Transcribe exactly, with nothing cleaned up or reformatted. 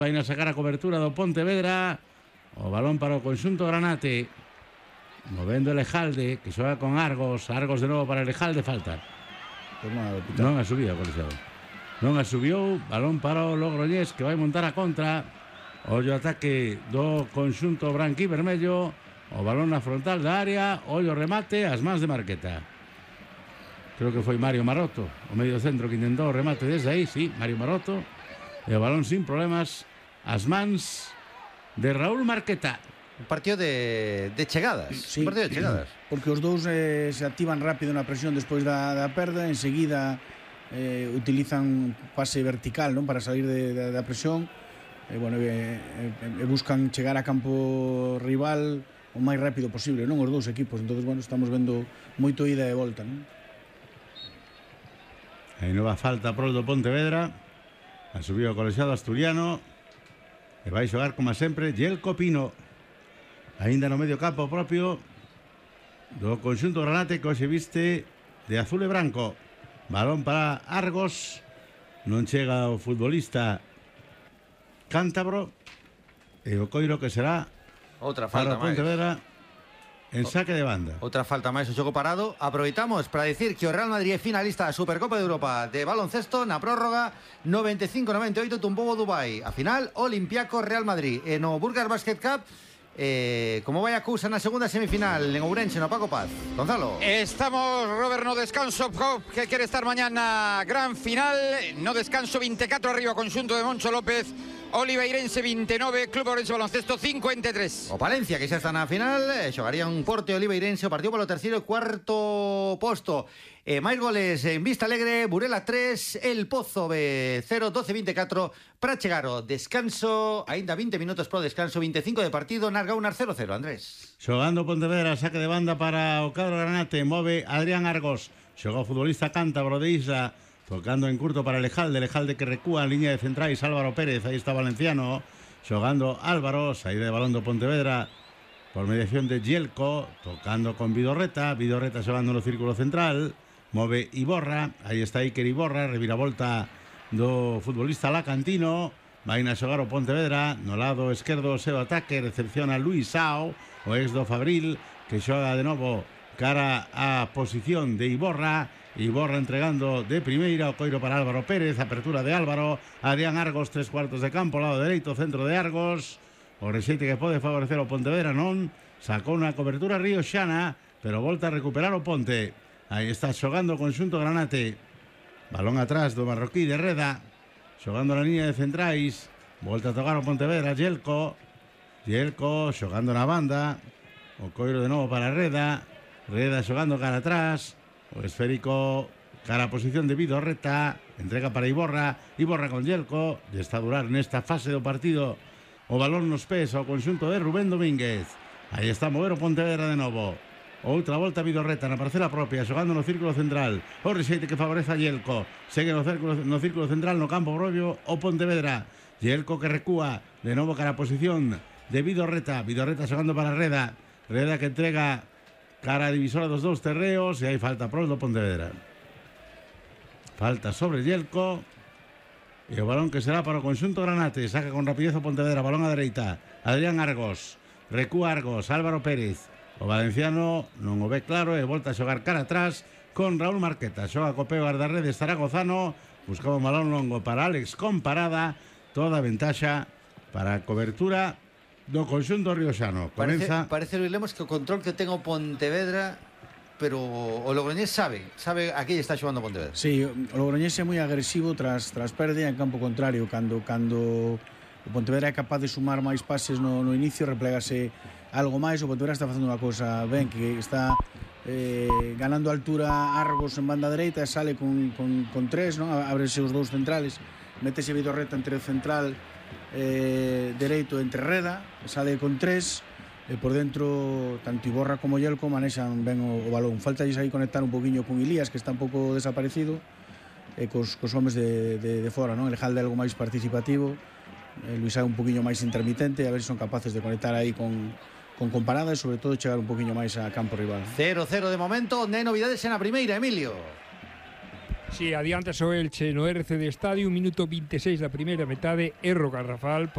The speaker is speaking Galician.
Vai a sacar a cobertura do Pontevedra. O balón para o conxunto granate. Movendo Elejalde, que xoga con Argos. Argos de novo para Elejalde, falta. Pues nada, non a subiu, colexiado. Non a subiu, balón para o Logroñés, que vai montar a contra. Ollo ataque do conxunto branqui vermello. O balón na frontal da área. Ollo remate, as mans de Marqueta. Creo que foi Mario Maroto, o medio centro que intentou o remate desde aí, sí, Mario Maroto. E o balón sin problemas, as mans de Raúl Marqueta. Un partido de, de chegadas. Sí, un partido de chegadas. Porque os dous eh, se activan rápido na presión despois da, da perda. Enseguida eh, utilizan pase vertical, non, para salir de, de, da presión. E, bueno, e, e, e buscan chegar a campo rival o máis rápido posible, non, os dous equipos. Entonces, bueno, estamos vendo moito ida e volta, non? Aí nova falta prol do Pontevedra. Ha subido o colexiado asturiano. E vai xogar, como sempre, Yelko Pino. Ainda no medio campo propio do conxunto granate, que hoxe viste de azul e branco. Balón para Argos. Non chega o futbolista cántabro. E o coiro que será Outra para falta o Pontevedra en saque de banda. Outra falta máis o xogo parado. Aproveitamos para dicir que o Real Madrid é finalista da Supercopa de Europa de baloncesto. Na prórroga noventa e cinco noventa e oito tumbou o Dubai. A final, Olympiacos Real Madrid. E no Burgers Basket Cup, eh, como vai a cousa na segunda semifinal en Ourense, no Paco Paz. Gonzalo. Estamos, Robert, no descanso, que quere estar mañana gran final. No descanso, veinticuatro arriba, conxunto de Moncho López. Oliveirense vinte e nove, Club Ourense Baloncesto cincuenta e tres. O Palencia, que xa está na final, eh, xogaría un Porte Oliveirense, o partido polo terceiro e cuarto posto. Eh, máis goles en Vista Alegre, Burela tres, El Pozo B cero, doce veinticuatro, para chegar ao descanso, aínda vinte minutos pro descanso, vinte e cinco de partido, Nargaunar cero cero, Andrés. Xogando Pontevedra, saque de banda para o cadro granate, move Adrián Argos. Xoga o futbolista cántabro de Isla. Tocando en curto para Elejalde, Elejalde que recúa en línea de centrais, Álvaro Pérez, aí está Valenciano, xogando Álvaro, saída de balón do Pontevedra, por mediación de Yelko, tocando con Vidorreta, Vidorreta xogando no círculo central, move Iborra, aí está Iker Iborra, reviravolta do futbolista Lacantino, vai a xogar o Pontevedra, no lado esquerdo o seu ataque, recepciona Luis Sao, o ex do Fabril, que xoga de novo cara á posición de Iborra, Iborra entregando de primeira, o coiro para Álvaro Pérez, apertura de Álvaro, Adrián Argos, tres cuartos de campo, lado dereito, centro de Argos, o rexeite que pode favorecer o Pontevedra, non, sacou unha cobertura Río Xana, pero volta a recuperar o Ponte, aí está xogando o conxunto granate, balón atrás do marroquí de Reda, xogando na línea de centrais, volta a tocar o Pontevedra, Yelko, Yelko xogando na banda, o coiro de novo para Reda, Reda xogando cara atrás, o esférico cara a posición de Vidorreta, entrega para Iborra, Iborra con Yelko, e está a durar nesta fase do partido o balón nos pés ao conxunto de Rubén Domínguez. Aí está a mover o Pontevedra de novo. Outra volta Vidorreta na parcela propia, xogando no círculo central, o rexeite que favorece a Yelko, segue no círculo, no círculo central, no campo propio o Pontevedra, Yelko que recúa de novo cara a posición de Vidorreta, Vidorreta xogando para Reda, Reda que entrega cara a divisora dos dous terreos, e hai falta pro do Pontevedra. Falta sobre Yelko, e o balón que será para o conxunto granate. Saca con rapidez o Pontevedra, balón a dereita, Adrián Argos, recúa Argos, Álvaro Pérez, o valenciano non o ve claro e volta a xogar cara atrás con Raúl Marqueta. Xoga copeo guardarrede Zaragozano, buscaba un balón longo para Alex con parada, toda a ventaxa para a cobertura do conxunto rioxano. Parece, parece, Luis Lemos, que o control que ten o Pontevedra, pero o Logroñés sabe, sabe a que está xogando o Pontevedra. Sí, o Logroñés é moi agresivo tras, tras pérdida en campo contrario, cando, cando o Pontevedra é capaz de sumar máis pases no, no inicio, replegase algo máis. O Pontevedra está facendo unha cousa ben, que está eh, ganando altura Argos en banda dereita, sale con, con, con tres, non? Ábrese os dous centrales, métese Vidorreta entre o central eh, dereito entre Reda, sale con tres, e por dentro tanto Iborra como Yelko manexan ben o, o balón. Falta aí conectar un poquinho con Ilías, que está un pouco desaparecido, e cos, cos homes de, de, de fora, non? El Jalde algo máis participativo, eh, Luis é un poquinho máis intermitente, a ver se son capaces de conectar aí con, con comparada e sobre todo chegar un poquinho máis a campo rival. cero cero de momento, non hai novidades en a primeira, Emilio. Sí, adiante o Elche no R C D Estadio, minuto vinte e seis da primeira metade, erro garrafal